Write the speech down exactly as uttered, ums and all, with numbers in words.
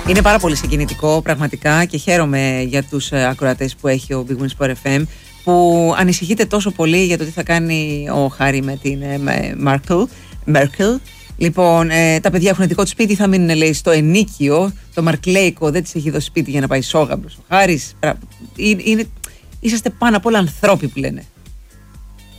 Είναι πάρα πολύ συγκινητικό πραγματικά και χαίρομαι για τους ακροατές που έχει ο Big Win Sport εφ εμ, που ανησυχείτε τόσο πολύ για το τι θα κάνει ο Χάρη με την Μέρκελ. Λοιπόν, ε, τα παιδιά έχουν δικό του σπίτι, θα μείνουν, λέει, στο ενίκιο. Το Μαρκλέικο δεν της έχει δώσει σπίτι για να πάει σόγαμπρος. Ο Χάρης, είναι, είσαστε πάνω απ' όλα ανθρώποι που λένε.